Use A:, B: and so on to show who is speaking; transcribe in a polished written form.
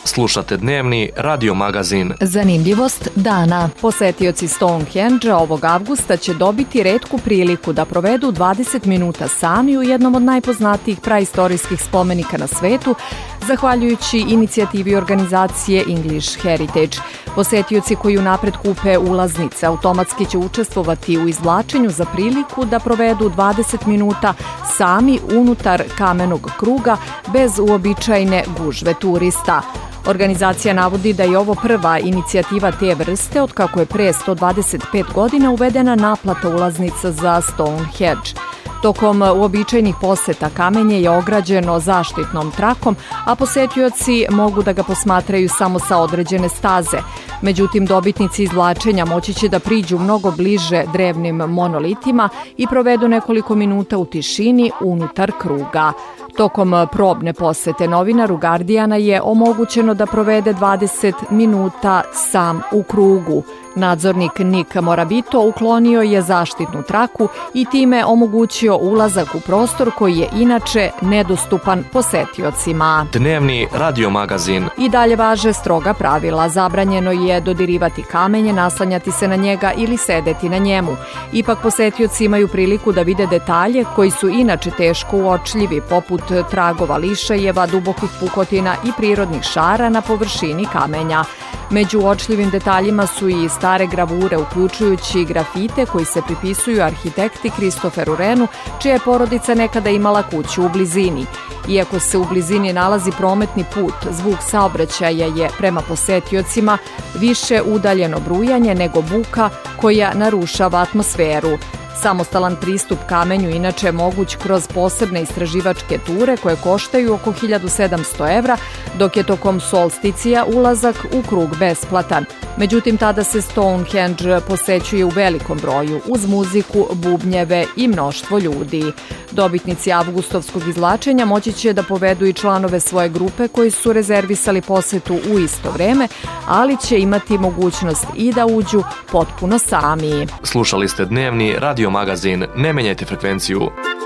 A: Slušate dnevni radio magazin.
B: Zanimljivost dana. Posetioci Stonehenge ovog avgusta će dobiti retku priliku da provedu 20 minuta sami u jednom od najpoznatijih praistorijskih spomenika na svetu, zahvaljujući inicijativi organizacije English Heritage. Posetioci koji unapred kupe ulaznice automatski će učestvovati u izvlačenju za priliku da provedu 20 minuta sami unutar kamenog kruga bez uobičajene gužve turista. Organizacija navodi da je ovo prva inicijativa te vrste otkako je pre 125 godina uvedena naplata ulaznica za Stonehenge. Tokom uobičajenih poseta kamenje je ograđeno zaštitnom trakom, a posetioci mogu da ga posmatraju samo sa određene staze. Međutim, dobitnici izvlačenja moći će da priđu mnogo bliže drevnim monolitima i provedu nekoliko minuta u tišini unutar kruga. Tokom probne posete novinaru Guardiana je omogućeno da provede 20 minuta sam u krugu. Nadzornik Nick Morabito uklonio je zaštitnu traku i time omogućio ulazak u prostor koji je inače nedostupan posetiocima.
A: Dnevni radio magazin.
B: I dalje važe stroga pravila. Zabranjeno je dodirivati kamenje, naslanjati se na njega ili sedeti na njemu. Ipak posetioci imaju priliku da vide detalje koji su inače teško uočljivi, poput tragova lišajeva, dubokih pukotina i prirodnih šara na površini kamenja. Među uočljivim detaljima su i stare gravure, uključujući grafite koji se pripisuju arhitekti Christopheru Wrenu, čija je porodica nekada imala kuću u blizini. Iako se u blizini nalazi prometni put, zvuk saobraćaja je prema posetiocima više udaljeno brujanje nego buka koja narušava atmosferu. Samostalan pristup kamenju inače je moguć kroz posebne istraživačke ture koje koštaju oko 1700 evra, dok je tokom solsticija ulazak u krug besplatan. Međutim, tada se Stonehenge posećuje u velikom broju, uz muziku, bubnjeve i mnoštvo ljudi. Dobitnici avgustovskog izvlačenja moći će da povedu i članove svoje grupe koji su rezervisali posetu u isto vreme, ali će imati mogućnost i da uđu potpuno sami.
A: Slušali ste dnevni radio magazin. Ne menjajte frekvenciju.